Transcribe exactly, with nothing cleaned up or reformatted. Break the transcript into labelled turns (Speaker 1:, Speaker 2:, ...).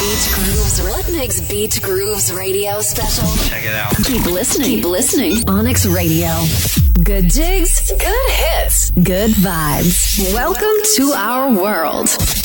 Speaker 1: Beach Grooves. What makes Beach Grooves radio special?
Speaker 2: Check it out.
Speaker 1: Keep listening. Keep listening. Onyx Radio. Good jigs, good hits, good vibes. Welcome to our world.